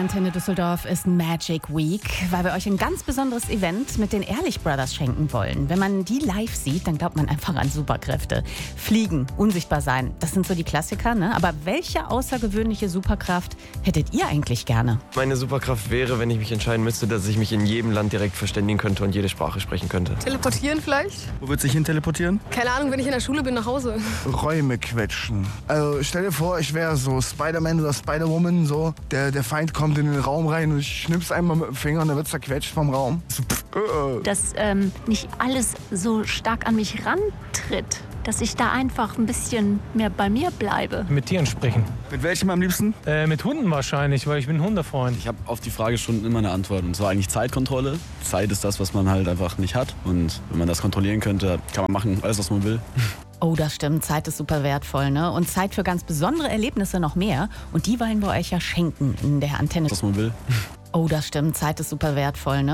Antenne Düsseldorf ist Magic Week, weil wir euch ein ganz besonderes Event mit den Ehrlich Brothers schenken wollen. Wenn man die live sieht, dann glaubt man einfach an Superkräfte. Fliegen, unsichtbar sein, das sind so die Klassiker, ne? Aber welche außergewöhnliche Superkraft hättet ihr eigentlich gerne? Meine Superkraft wäre, wenn ich mich entscheiden müsste, dass ich mich in jedem Land direkt verständigen könnte und jede Sprache sprechen könnte. Teleportieren vielleicht? Wo würdest du dich hin teleportieren? Keine Ahnung, wenn ich in der Schule bin, nach Hause. Räume quetschen. Also stell dir vor, ich wäre so Spider-Man oder Spider-Woman, so. Der Feind kommt in den Raum rein und ich schnipp's einmal mit dem Finger und dann wird zerquetscht vom Raum. So, Dass nicht alles so stark an mich rantritt. Dass ich da einfach ein bisschen mehr bei mir bleibe. Mit Tieren sprechen. Mit welchem am liebsten? Mit Hunden wahrscheinlich, weil ich bin ein Hundefreund. Ich habe auf die Frage schon immer eine Antwort. Und zwar eigentlich Zeitkontrolle. Zeit ist das, was man halt einfach nicht hat. Und wenn man das kontrollieren könnte, kann man machen, alles, was man will. Oh, das stimmt. Zeit ist super wertvoll, ne? Und Zeit für ganz besondere Erlebnisse noch mehr. Und die wollen wir euch ja schenken in der Antenne. Was man will. Oh, das stimmt. Zeit ist super wertvoll, ne?